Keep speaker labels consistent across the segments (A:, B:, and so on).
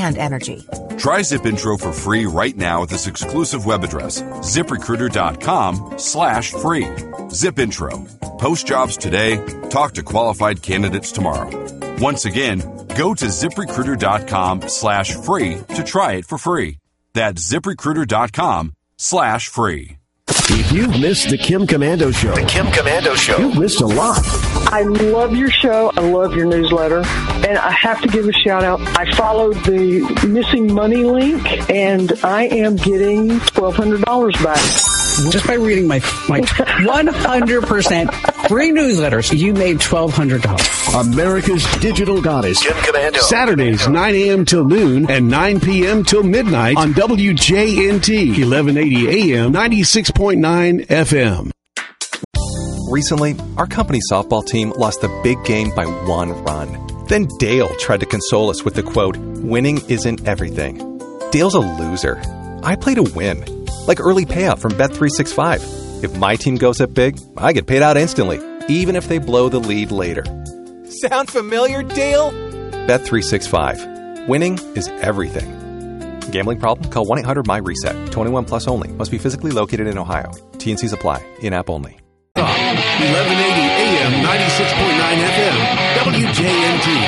A: and energy.
B: Try ZipIntro for free right now at this exclusive web address, ZipRecruiter.com/free. ZipIntro. Post jobs today. Talk to qualified candidates tomorrow. Once again, go to ZipRecruiter.com/free to try it for free. That's ZipRecruiter.com/free.
C: If you've missed the Kim Komando Show, you've missed a lot.
D: I love your show. I love your newsletter. And I have to give a shout out. I followed the missing money link, and I am getting $1,200 back.
E: Just by reading my 100% free newsletters, you made $1,200.
C: America's digital goddess.
F: Kim Komando.
C: Saturdays, 9 a.m. till noon and 9 p.m. till midnight on WJNT, 1180 AM, 96.9 FM.
G: Recently, our company softball team lost the big game by 1 run. Then Dale tried to console us with the quote, "Winning isn't everything." Dale's a loser. I play to win. Like early payout from Bet365. If my team goes up big, I get paid out instantly, even if they blow the lead later. Sound familiar, Dale? Bet365. Winning is everything. Gambling problem? Call 1-800-MY-RESET. 21 plus only. Must be physically located in Ohio. T&Cs apply. In-app only.
C: 1180 AM, 96.9 FM, WJNT.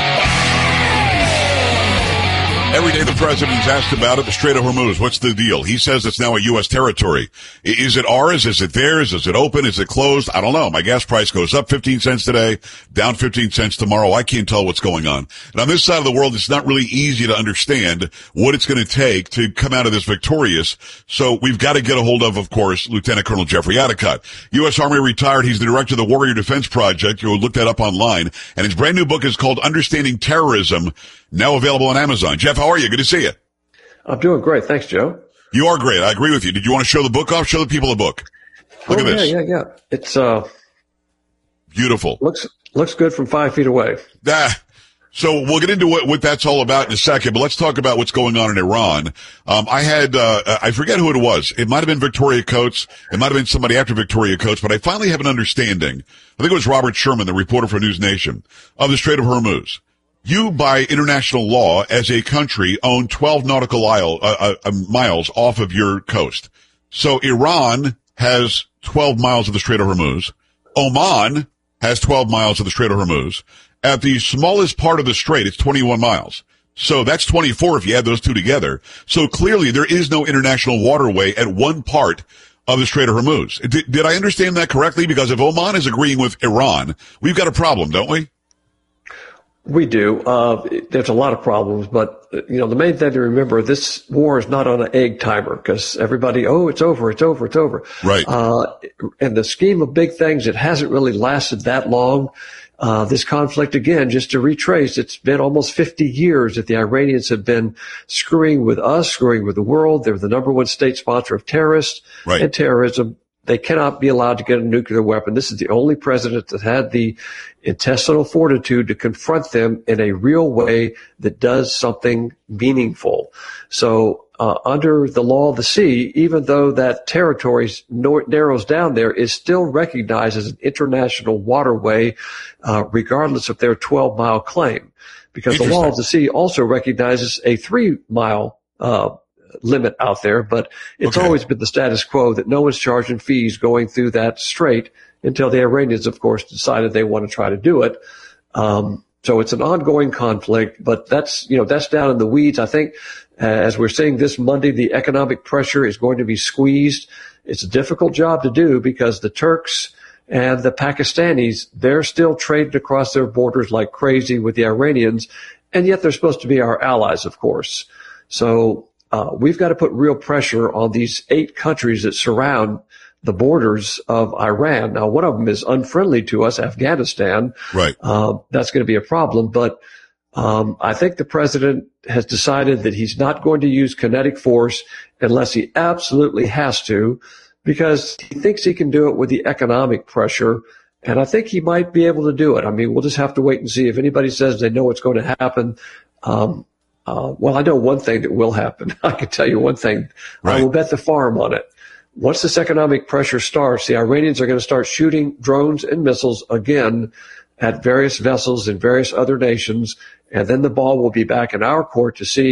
H: Every day the president's asked about it, the Strait of Hormuz. What's the deal? He says it's now a U.S. territory. Is it ours? Is it theirs? Is it open? Is it closed? I don't know. My gas price goes up 15 cents today, down 15 cents tomorrow. I can't tell what's going on. And on this side of the world, it's not really easy to understand what it's going to take to come out of this victorious. So we've got to get a hold of course, Lieutenant Colonel Jeffrey Adicott. U.S. Army retired. He's the director of the Warrior Defense Project. You'll look that up online. And his brand new book is called Understanding Terrorism, now available on Amazon. Jeff, how are you? Good to see you.
I: I'm doing great. Thanks, Joe.
H: You are great. I agree with you. Did you want to show the book off? Show the people the book. Look at this.
I: Yeah. It's
H: beautiful.
I: Looks good from 5 feet away.
H: So we'll get into what that's all about in a second, but let's talk about what's going on in Iran. I forget who it was. It might have been Victoria Coates. It might have been somebody after Victoria Coates, but I finally have an understanding. I think it was Robert Sherman, the reporter for News Nation, of the Strait of Hormuz. You, by international law, as a country, own 12 nautical miles off of your coast. So Iran has 12 miles of the Strait of Hormuz. Oman has 12 miles of the Strait of Hormuz. At the smallest part of the strait, it's 21 miles. So that's 24 if you add those two together. So clearly there is no international waterway at one part of the Strait of Hormuz. Did I understand that correctly? Because if Oman is agreeing with Iran, we've got a problem, don't we?
I: We do. There's a lot of problems, but the main thing to remember, this war is not on an egg timer because everybody, it's over.
H: Right.
I: In the scheme of big things, it hasn't really lasted that long. This conflict, again, just to retrace, it's been almost 50 years that the Iranians have been screwing with us, screwing with the world. They're the number one state sponsor of terrorists and terrorism. They cannot be allowed to get a nuclear weapon. This is the only president that had the intestinal fortitude to confront them in a real way that does something meaningful. So under the law of the sea, even though that territory narrows down there, is still recognized as an international waterway, regardless of their 12-mile claim. Because the law of the sea also recognizes a 3-mile limit out there, but it's always been the status quo that no one's charging fees going through that strait until the Iranians, of course, decided they want to try to do it. So it's an ongoing conflict, but that's down in the weeds. I think as we're seeing this Monday, the economic pressure is going to be squeezed. It's a difficult job to do because the Turks and the Pakistanis, they're still trading across their borders like crazy with the Iranians, and yet they're supposed to be our allies, of course. So we've got to put real pressure on these 8 countries that surround the borders of Iran. Now, one of them is unfriendly to us, Afghanistan.
H: Right.
I: That's going to be a problem. But I think the president has decided that he's not going to use kinetic force unless he absolutely has to, because he thinks he can do it with the economic pressure. And I think he might be able to do it. I mean, we'll just have to wait and see. If anybody says they know what's going to happen, well, I know one thing that will happen. I can tell you one thing.
H: Right.
I: I will bet the farm on it. Once this economic pressure starts, the Iranians are going to start shooting drones and missiles again at various vessels in various other nations, and then the ball will be back in our court to see